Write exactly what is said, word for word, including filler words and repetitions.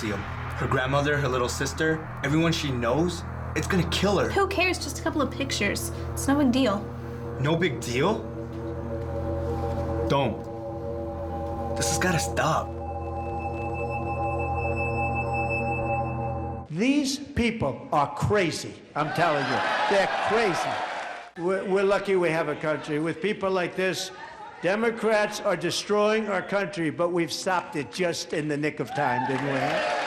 see him. Her grandmother, her little sister, everyone she knows, it's gonna kill her. Who cares? Just a couple of pictures. It's no big deal. No big deal? Don't. This has gotta stop. These people are crazy, I'm telling you. They're crazy. We're, we're lucky we have a country. With people like this, Democrats are destroying our country, but we've stopped it just in the nick of time, didn't we?